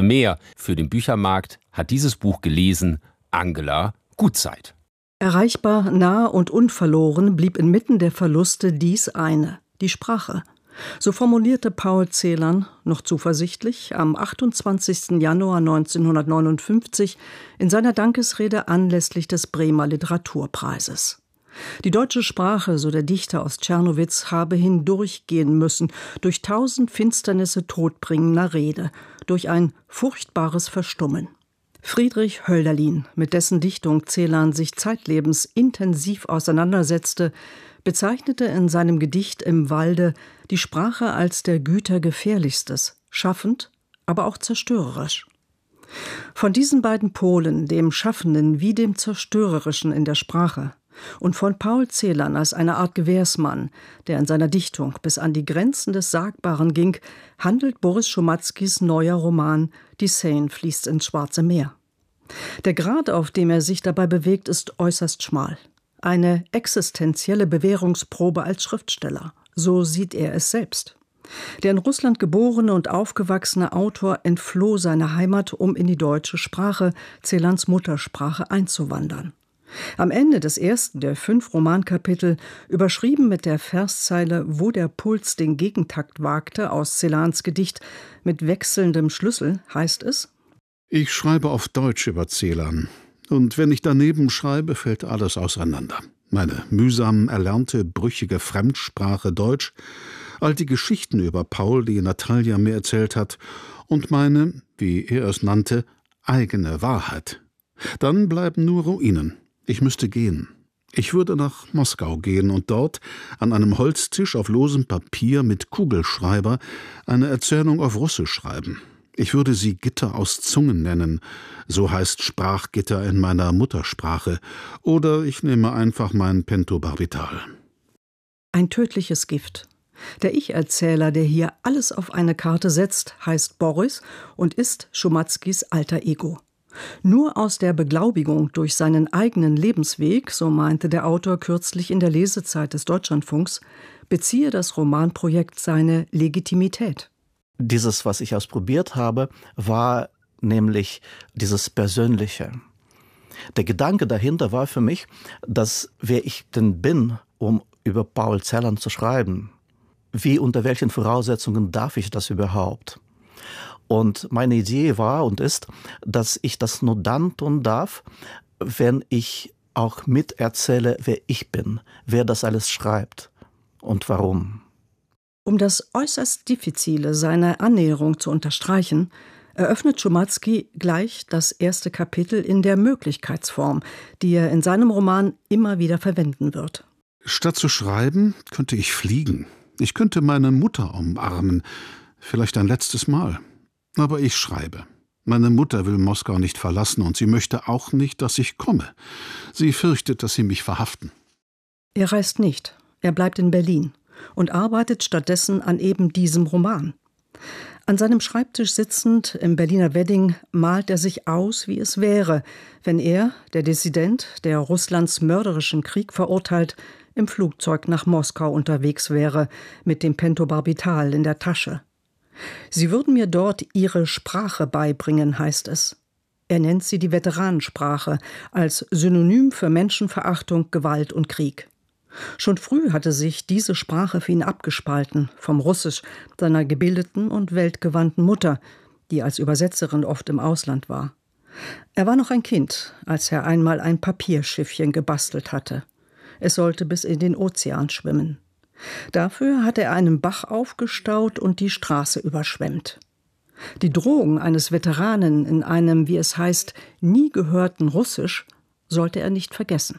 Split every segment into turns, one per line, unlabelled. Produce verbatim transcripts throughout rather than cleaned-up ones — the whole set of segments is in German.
mehr. Für den Büchermarkt hat dieses Buch gelesen Angela Gutzeit.
Erreichbar, nah und unverloren blieb inmitten der Verluste dies eine, die Sprache. So formulierte Paul Celan noch zuversichtlich am achtundzwanzigsten Januar neunzehnhundertneunundfünfzig in seiner Dankesrede anlässlich des Bremer Literaturpreises. Die deutsche Sprache, so der Dichter aus Czernowitz, habe hindurchgehen müssen, durch tausend Finsternisse todbringender Rede, durch ein furchtbares Verstummen. Friedrich Hölderlin, mit dessen Dichtung Celan sich zeitlebens intensiv auseinandersetzte, bezeichnete in seinem Gedicht Im Walde die Sprache als der Güter gefährlichstes, schaffend, aber auch zerstörerisch. Von diesen beiden Polen, dem Schaffenden wie dem Zerstörerischen in der Sprache, und von Paul Celan als eine Art Gewährsmann, der in seiner Dichtung bis an die Grenzen des Sagbaren ging, handelt Boris Schumatzkis neuer Roman Die Seine fließt ins Schwarze Meer. Der Grad, auf dem er sich dabei bewegt, ist äußerst schmal. Eine existenzielle Bewährungsprobe als Schriftsteller. So sieht er es selbst. Der in Russland geborene und aufgewachsene Autor entfloh seiner Heimat, um in die deutsche Sprache, Celans Muttersprache, einzuwandern. Am Ende des ersten der fünf Romankapitel, überschrieben mit der Verszeile »Wo der Puls den Gegentakt wagte« aus Celans Gedicht mit wechselndem Schlüssel, heißt es:
Ich schreibe auf Deutsch über Celan. Und wenn ich daneben schreibe, fällt alles auseinander. Meine mühsam erlernte, brüchige Fremdsprache Deutsch, all die Geschichten über Paul, die Natalia mir erzählt hat, und meine, wie er es nannte, eigene Wahrheit. Dann bleiben nur Ruinen. Ich müsste gehen. Ich würde nach Moskau gehen und dort an einem Holztisch auf losem Papier mit Kugelschreiber eine Erzählung auf Russisch schreiben. Ich würde sie Gitter aus Zungen nennen, so heißt Sprachgitter in meiner Muttersprache, oder ich nehme einfach mein Pentobarbital.
Ein tödliches Gift. Der Ich-Erzähler, der hier alles auf eine Karte setzt, heißt Boris und ist Schumatzkis alter Ego. Nur aus der Beglaubigung durch seinen eigenen Lebensweg, so meinte der Autor kürzlich in der Lesezeit des Deutschlandfunks, beziehe das Romanprojekt seine Legitimität.
Dieses, was ich ausprobiert habe, war nämlich dieses Persönliche. Der Gedanke dahinter war für mich, dass wer ich denn bin, um über Paul Celan zu schreiben, wie, unter welchen Voraussetzungen darf ich das überhaupt? Und meine Idee war und ist, dass ich das nur dann tun darf, wenn ich auch miterzähle, wer ich bin, wer das alles schreibt und warum.
Um das äußerst Diffizile seiner Annäherung zu unterstreichen, eröffnet Schumatzki gleich das erste Kapitel in der Möglichkeitsform, die er in seinem Roman immer wieder verwenden wird.
Statt zu schreiben, könnte ich fliegen. Ich könnte meine Mutter umarmen, vielleicht ein letztes Mal. Aber ich schreibe. Meine Mutter will Moskau nicht verlassen und sie möchte auch nicht, dass ich komme. Sie fürchtet, dass sie mich verhaften.
Er reist nicht. Er bleibt in Berlin und arbeitet stattdessen an eben diesem Roman. An seinem Schreibtisch sitzend im Berliner Wedding malt er sich aus, wie es wäre, wenn er, der Dissident, der Russlands mörderischen Krieg verurteilt, im Flugzeug nach Moskau unterwegs wäre, mit dem Pentobarbital in der Tasche. Sie würden mir dort ihre Sprache beibringen, heißt es. Er nennt sie die Veteranensprache als Synonym für Menschenverachtung, Gewalt und Krieg. Schon früh hatte sich diese Sprache für ihn abgespalten vom Russisch seiner gebildeten und weltgewandten Mutter, die als Übersetzerin oft im Ausland war. Er war noch ein Kind, als er einmal ein Papierschiffchen gebastelt hatte. Es sollte bis in den Ozean schwimmen. Dafür hat er einen Bach aufgestaut und die Straße überschwemmt. Die Drohung eines Veteranen in einem, wie es heißt, nie gehörten Russisch sollte er nicht vergessen.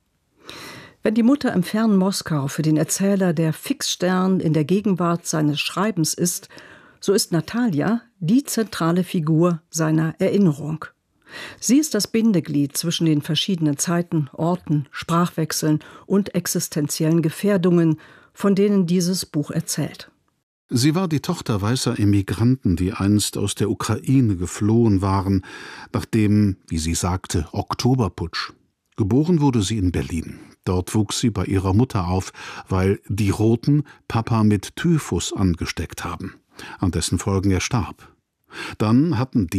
Wenn die Mutter im fernen Moskau für den Erzähler der Fixstern in der Gegenwart seines Schreibens ist, so ist Natalia die zentrale Figur seiner Erinnerung. Sie ist das Bindeglied zwischen den verschiedenen Zeiten, Orten, Sprachwechseln und existenziellen Gefährdungen, von denen dieses Buch erzählt.
Sie war die Tochter weißer Emigranten, die einst aus der Ukraine geflohen waren, nach dem, wie sie sagte, Oktoberputsch. Geboren wurde sie in Berlin. Dort wuchs sie bei ihrer Mutter auf, weil die Roten Papa mit Typhus angesteckt haben, an dessen Folgen er starb. Dann hatten die